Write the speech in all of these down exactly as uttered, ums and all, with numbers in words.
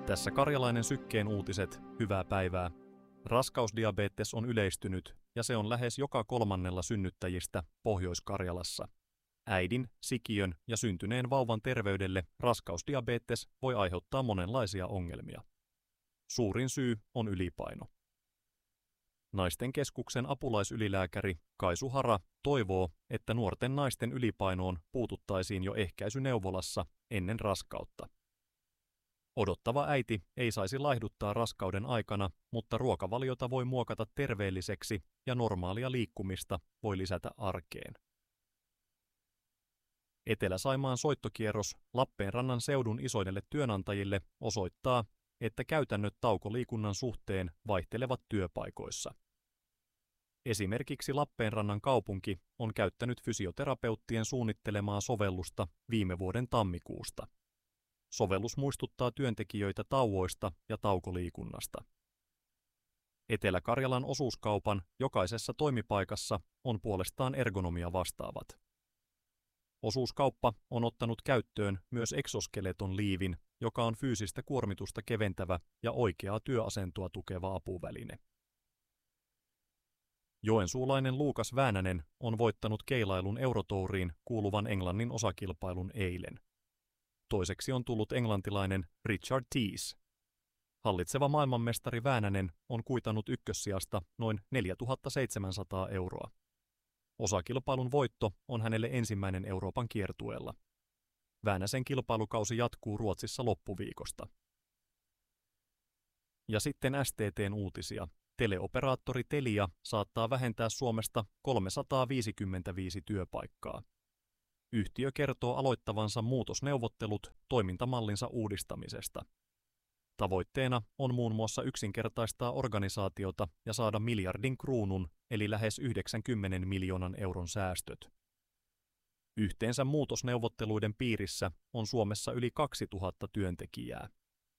Tässä Karjalainen Sykkeen uutiset, hyvää päivää. Raskausdiabetes on yleistynyt ja se on lähes joka kolmannella synnyttäjistä Pohjois-Karjalassa. Äidin, sikiön ja syntyneen vauvan terveydelle raskausdiabetes voi aiheuttaa monenlaisia ongelmia. Suurin syy on ylipaino. Naisten keskuksen apulaisylilääkäri Kaisu Hara toivoo, että nuorten naisten ylipainoon puututtaisiin jo ehkäisyneuvolassa ennen raskautta. Odottava äiti ei saisi laihduttaa raskauden aikana, mutta ruokavaliota voi muokata terveelliseksi ja normaalia liikkumista voi lisätä arkeen. Etelä-Saimaan soittokierros Lappeenrannan seudun isoille työnantajille osoittaa, että käytännöt taukoliikunnan suhteen vaihtelevat työpaikoissa. Esimerkiksi Lappeenrannan kaupunki on käyttänyt fysioterapeuttien suunnittelemaa sovellusta viime vuoden tammikuusta. Sovellus muistuttaa työntekijöitä tauoista ja taukoliikunnasta. Etelä-Karjalan osuuskaupan jokaisessa toimipaikassa on puolestaan ergonomia vastaavat. Osuuskauppa on ottanut käyttöön myös exoskeleton liivin, joka on fyysistä kuormitusta keventävä ja oikeaa työasentoa tukeva apuväline. Joensuulainen Luukas Väänänen on voittanut keilailun Eurotouriin kuuluvan Englannin osakilpailun eilen. Toiseksi on tullut englantilainen Richard Tees. Hallitseva maailmanmestari Väänänen on kuitannut ykkössijasta noin neljätuhattaseitsemänsataa euroa. Osakilpailun voitto on hänelle ensimmäinen Euroopan kiertueella. Väänäsen kilpailukausi jatkuu Ruotsissa loppuviikosta. Ja sitten S T T:n uutisia. Teleoperaattori Telia saattaa vähentää Suomesta kolmesataaviisikymmentäviisi työpaikkaa. Yhtiö kertoo aloittavansa muutosneuvottelut toimintamallinsa uudistamisesta. Tavoitteena on muun muassa yksinkertaistaa organisaatiota ja saada miljardin kruunun eli lähes yhdeksänkymmentä miljoonan euron säästöt. Yhteensä muutosneuvotteluiden piirissä on Suomessa yli kaksituhatta työntekijää.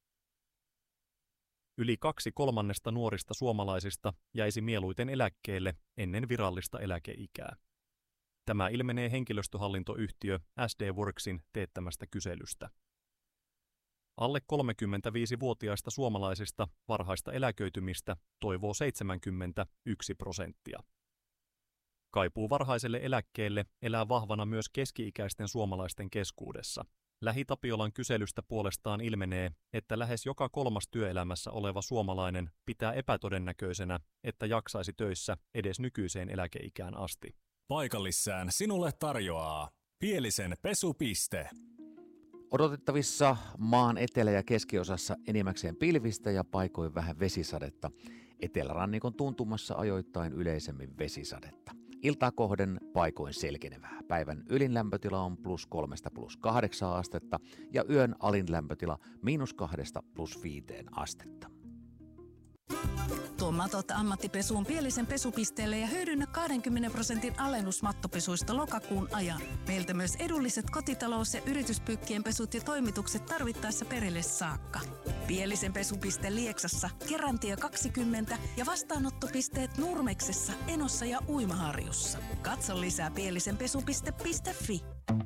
Yli kaksi kolmannesta nuorista suomalaisista jäisi mieluiten eläkkeelle ennen virallista eläkeikää. Tämä ilmenee henkilöstöhallintoyhtiö S D-Worksin teettämästä kyselystä. Alle kolmekymmentäviisivuotiaista suomalaisista varhaista eläköitymistä toivoo seitsemänkymmentäyksi prosenttia. Kaipuu varhaiselle eläkkeelle elää vahvana myös keski-ikäisten suomalaisten keskuudessa. Lähi-Tapiolan kyselystä puolestaan ilmenee, että lähes joka kolmas työelämässä oleva suomalainen pitää epätodennäköisenä, että jaksaisi töissä edes nykyiseen eläkeikään asti. Paikallissään sinulle tarjoaa Pielisen pesupiste. Odotettavissa maan etelä- ja keskiosassa enimmäkseen pilvistä ja paikoin vähän vesisadetta. Etelärannikon tuntumassa ajoittain yleisemmin vesisadetta. Iltaa kohden paikoin selkenevää. Päivän ylin lämpötila on plus kolmesta plus kahdeksan astetta ja yön alin lämpötila miinus kahdesta plus viiteen astetta. Tuo matot ammattipesuun Pielisen pesupisteelle ja hyödynnä kaksikymmentä prosentin alennus mattopesuista lokakuun ajan. Meiltä myös edulliset kotitalous- ja yrityspyykkien pesut ja toimitukset tarvittaessa perille saakka. Pielisen pesupiste Lieksassa, Kerantie kaksikymmentä ja vastaanottopisteet Nurmeksessa, Enossa ja Uimaharjussa. Katso lisää pielisenpesupiste piste fi.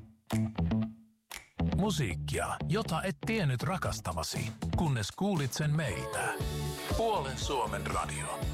Musiikkia, jota et tiennyt rakastavasi, kunnes kuulit sen meiltä. Puolen Suomen radio.